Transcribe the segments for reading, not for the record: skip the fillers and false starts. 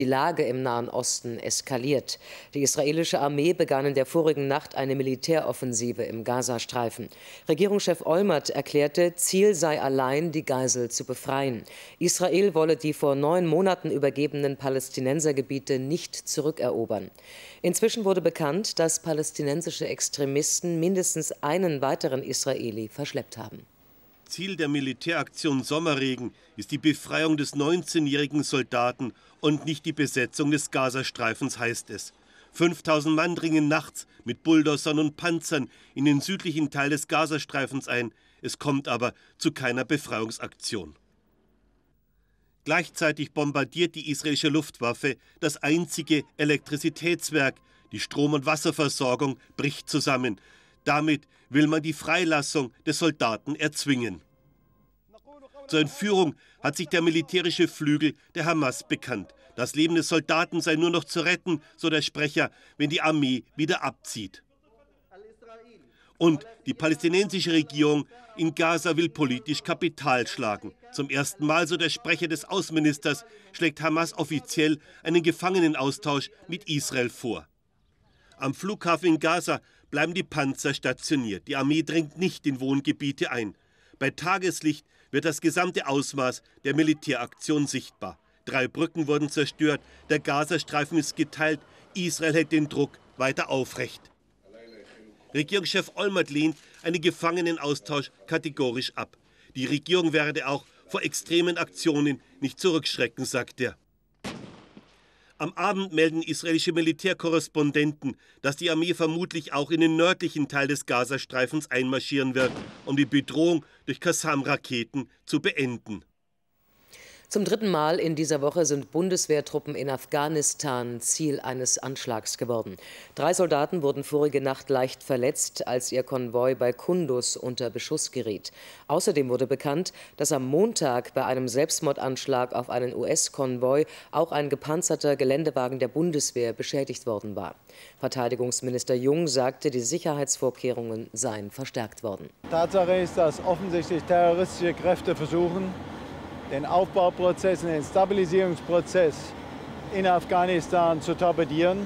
Die Lage im Nahen Osten eskaliert. Die israelische Armee begann in der vorigen Nacht eine Militäroffensive im Gazastreifen. Regierungschef Olmert erklärte, Ziel sei allein, die Geisel zu befreien. Israel wolle die vor 9 Monaten übergebenen Palästinensergebiete nicht zurückerobern. Inzwischen wurde bekannt, dass palästinensische Extremisten mindestens einen weiteren Israeli verschleppt haben. Ziel der Militäraktion Sommerregen ist die Befreiung des 19-jährigen Soldaten und nicht die Besetzung des Gazastreifens, heißt es. 5000 Mann dringen nachts mit Bulldozern und Panzern in den südlichen Teil des Gazastreifens ein. Es kommt aber zu keiner Befreiungsaktion. Gleichzeitig bombardiert die israelische Luftwaffe das einzige Elektrizitätswerk. Die Strom- und Wasserversorgung bricht zusammen. Damit will man die Freilassung des Soldaten erzwingen. Zur Entführung hat sich der militärische Flügel der Hamas bekannt. Das Leben des Soldaten sei nur noch zu retten, so der Sprecher, wenn die Armee wieder abzieht. Und die palästinensische Regierung in Gaza will politisch Kapital schlagen. Zum ersten Mal, so der Sprecher des Außenministers, schlägt Hamas offiziell einen Gefangenenaustausch mit Israel vor. Am Flughafen in Gaza bleiben die Panzer stationiert. Die Armee dringt nicht in Wohngebiete ein. Bei Tageslicht wird das gesamte Ausmaß der Militäraktion sichtbar. 3 Brücken wurden zerstört, der Gazastreifen ist geteilt. Israel hält den Druck weiter aufrecht. Regierungschef Olmert lehnt einen Gefangenenaustausch kategorisch ab. Die Regierung werde auch vor extremen Aktionen nicht zurückschrecken, sagt er. Am Abend melden israelische Militärkorrespondenten, dass die Armee vermutlich auch in den nördlichen Teil des Gazastreifens einmarschieren wird, um die Bedrohung durch Qassam-Raketen zu beenden. Zum 3. Mal in dieser Woche sind Bundeswehrtruppen in Afghanistan Ziel eines Anschlags geworden. 3 Soldaten wurden vorige Nacht leicht verletzt, als ihr Konvoi bei Kunduz unter Beschuss geriet. Außerdem wurde bekannt, dass am Montag bei einem Selbstmordanschlag auf einen US-Konvoi auch ein gepanzerter Geländewagen der Bundeswehr beschädigt worden war. Verteidigungsminister Jung sagte, die Sicherheitsvorkehrungen seien verstärkt worden. Tatsache ist, dass offensichtlich terroristische Kräfte versuchen, den Aufbauprozess und den Stabilisierungsprozess in Afghanistan zu torpedieren.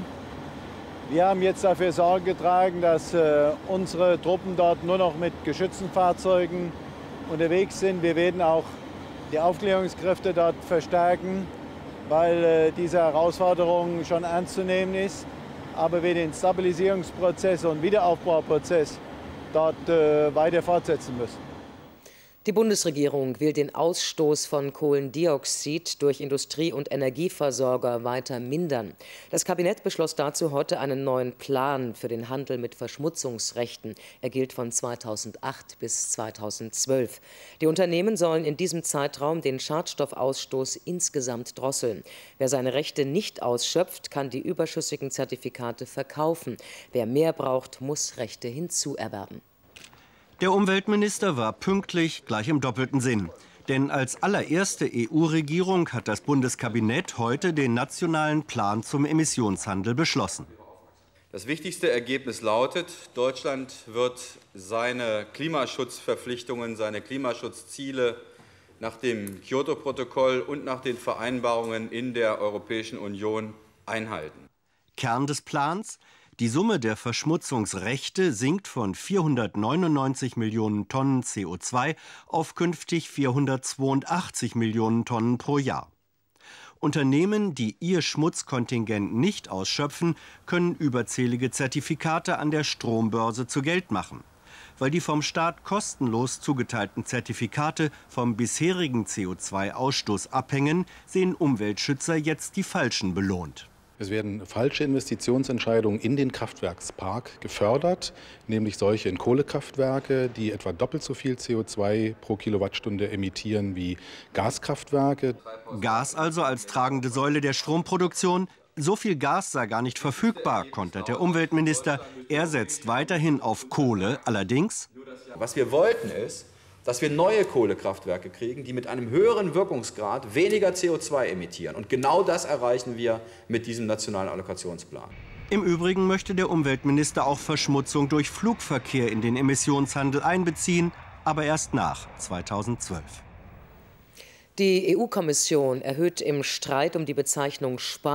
Wir haben jetzt dafür Sorge getragen, dass unsere Truppen dort nur noch mit geschützten Fahrzeugen unterwegs sind. Wir werden auch die Aufklärungskräfte dort verstärken, weil diese Herausforderung schon ernst zu nehmen ist. Aber wir den Stabilisierungsprozess und Wiederaufbauprozess dort weiter fortsetzen müssen. Die Bundesregierung will den Ausstoß von Kohlendioxid durch Industrie- und Energieversorger weiter mindern. Das Kabinett beschloss dazu heute einen neuen Plan für den Handel mit Verschmutzungsrechten. Er gilt von 2008 bis 2012. Die Unternehmen sollen in diesem Zeitraum den Schadstoffausstoß insgesamt drosseln. Wer seine Rechte nicht ausschöpft, kann die überschüssigen Zertifikate verkaufen. Wer mehr braucht, muss Rechte hinzuerwerben. Der Umweltminister war pünktlich, gleich im doppelten Sinn. Denn als allererste EU-Regierung hat das Bundeskabinett heute den nationalen Plan zum Emissionshandel beschlossen. Das wichtigste Ergebnis lautet, Deutschland wird seine Klimaschutzverpflichtungen, seine Klimaschutzziele nach dem Kyoto-Protokoll und nach den Vereinbarungen in der Europäischen Union einhalten. Kern des Plans: Die Summe der Verschmutzungsrechte sinkt von 499 Millionen Tonnen CO2 auf künftig 482 Millionen Tonnen pro Jahr. Unternehmen, die ihr Schmutzkontingent nicht ausschöpfen, können überzählige Zertifikate an der Strombörse zu Geld machen. Weil die vom Staat kostenlos zugeteilten Zertifikate vom bisherigen CO2-Ausstoß abhängen, sehen Umweltschützer jetzt die falschen belohnt. Es werden falsche Investitionsentscheidungen in den Kraftwerkspark gefördert, nämlich solche in Kohlekraftwerke, die etwa doppelt so viel CO2 pro Kilowattstunde emittieren wie Gaskraftwerke. Gas also als tragende Säule der Stromproduktion. So viel Gas sei gar nicht verfügbar, kontert der Umweltminister. Er setzt weiterhin auf Kohle. Allerdings: Was wir wollten ist, dass wir neue Kohlekraftwerke kriegen, die mit einem höheren Wirkungsgrad weniger CO2 emittieren. Und genau das erreichen wir mit diesem nationalen Allokationsplan. Im Übrigen möchte der Umweltminister auch Verschmutzung durch Flugverkehr in den Emissionshandel einbeziehen, aber erst nach 2012. Die EU-Kommission erhöht im Streit um die Bezeichnung Spanien